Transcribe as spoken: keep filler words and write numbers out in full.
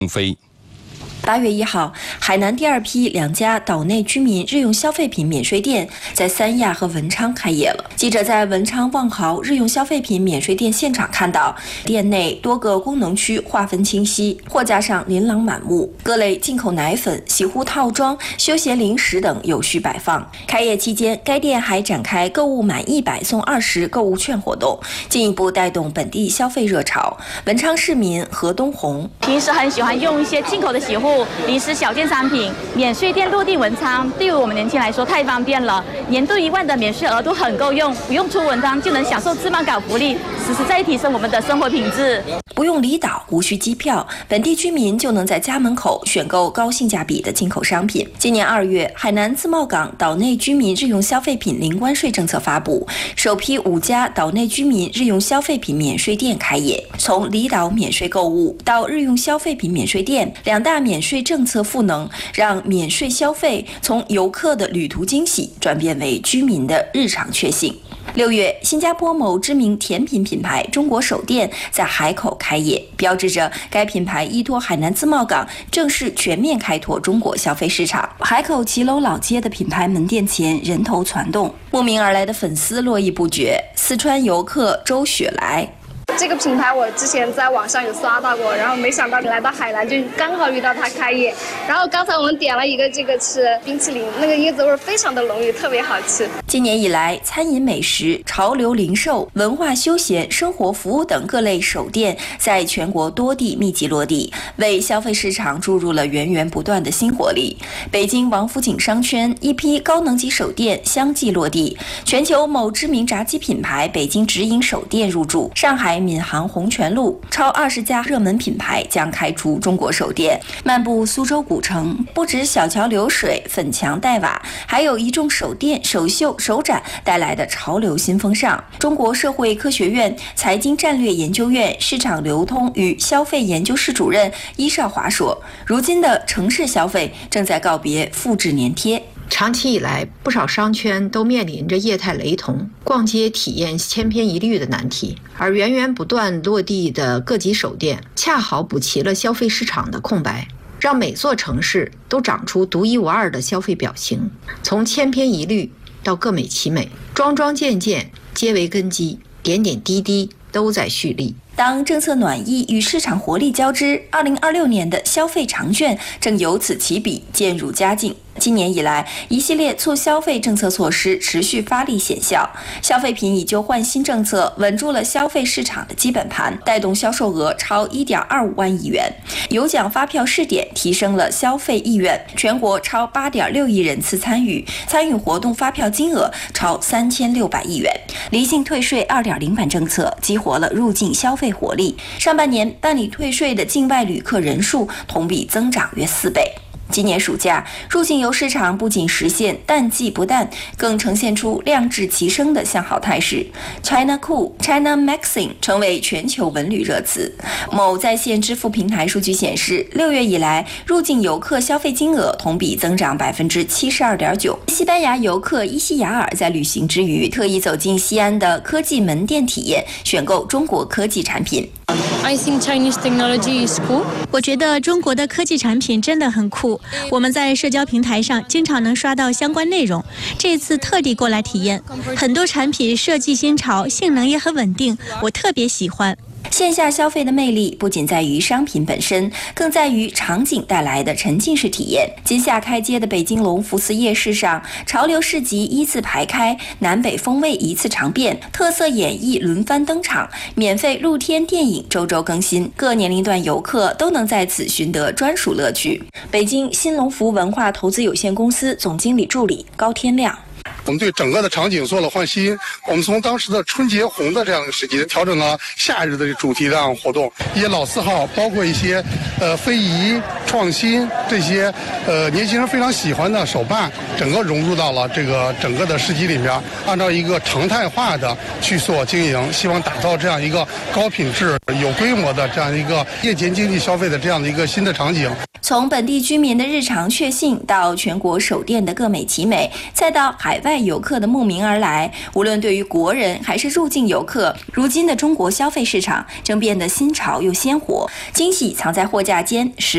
飞。 八月一号，海南第二批两家岛内居民日用消费品免税店在三亚和文昌开业了。记者在文昌万豪日用消费品免税店现场看到，店内多个功能区划分清晰，货架上琳琅满目，各类进口奶粉、洗护套装、休闲零食等有序摆放。开业期间，该店还展开购物满一百送二十购物券活动，进一步带动本地消费热潮。文昌市民何东红平时很喜欢用一些进口的洗护、零食小件商品，免税店落地文昌，对于我们年轻人来说太方便了。年度一万的免税额度很够用，不用出文章就能享受自贸港福利，实实在在提升我们的生活品质。 不用离岛，无需机票，本地居民就能在家门口选购高性价比的进口商品。今年二月，海南自贸港岛内居民日用消费品零关税政策发布，首批五家岛内居民日用消费品免税店开业。从离岛免税购物到日用消费品免税店，两大免税政策赋能，让免税消费从游客的旅途惊喜转变为居民的日常确幸。六月，新加坡某知名甜品品牌中国首店在海口开业，标志着该品牌依托海南自贸港正式全面开拓中国消费市场。海口骑楼老街的品牌门店前人头攒动，慕名而来的粉丝络绎不绝。四川游客周雪来。 这个品牌我之前在网上有刷到过，然后没想到来到海南就刚好遇到它开业。然后刚才我们点了一个这个吃冰淇淋，那个椰子味非常的浓郁，特别好吃。 今年以来，餐饮美食、潮流零售、文化休闲、生活服务等各类首店在全国多地密集落地，为消费市场注入了源源不断的新活力。北京王府井商圈一批高能级首店相继落地，全球某知名炸鸡品牌北京直营首店入驻，上海闵行红泉路超二十家热门品牌将开出中国首店。漫步苏州古城，不止小桥流水、粉墙黛瓦，还有一众首店、首秀、首展带来的潮流新风尚。中国社会科学院财经战略研究院市场流通与消费研究室主任伊少华说，如今的城市消费正在告别复制粘贴。 长期以来，不少商圈都面临着业态雷同、逛街体验千篇一律的难题，而源源不断落地的各级首店，恰好补齐了消费市场的空白，让每座城市都长出独一无二的消费表情。从千篇一律到各美其美，桩桩件件皆为根基，点点滴滴都在蓄力。 当政策暖意与市场活力交织，二零二六年的消费长卷正由此起笔，渐入佳境。今年以来，一系列促消费政策措施持续发力显效，消费品以旧换新政策稳住了消费市场的基本盘，带动销售额超 一点二五万亿元。有奖发票试点提升了消费意愿，全国超 八点六亿人次参与，参与活动发票金额超三千六百亿元。离境退税 二点零 版政策激活了入境消费活力，上半年办理退税的境外旅客人数同比增长约四倍。今年暑假，入境游市场不仅实现淡季不淡，更呈现出量质齐升的向好态势。China Cool、China Maxing 成为全球文旅热词。某在线支付平台数据显示，六月以来，入境游客消费金额同比增长 百分之七十二点九。西班牙游客伊西雅尔在旅行之余，特意走进西安的科技门店体验，选购中国科技产品。 I think Chinese technology is cool. 我觉得中国的科技产品真的很酷，我们在社交平台上经常能刷到相关内容，这次特地过来体验，很多产品设计新潮，性能也很稳定，我特别喜欢。 线下消费的魅力不仅在于商品本身，更在于场景带来的沉浸式体验。今夏开街的北京隆福寺夜市上，潮流市集依次排开，南北风味一次尝遍，特色演绎轮番登场，免费露天电影周周更新，各年龄段游客都能在此寻得专属乐趣。北京新隆福文化投资有限公司总经理助理高天亮。 我们对整个的场景做了换新，我们从当时的春节红的这样一个时期，调整了夏日的主题这样活动，一些老字号，包括一些呃非遗创新这些呃年轻人非常喜欢的手办，整个融入到了这个整个的市集里面，按照一个常态化的去做经营，希望打造这样一个高品质、有规模的这样一个夜间经济消费的这样的一个新的场景。 从本地居民的日常确信，到全国首店的各美其美，再到海外游客的慕名而来，无论对于国人还是入境游客，如今的中国消费市场正变得新潮又鲜活，惊喜藏在货架间。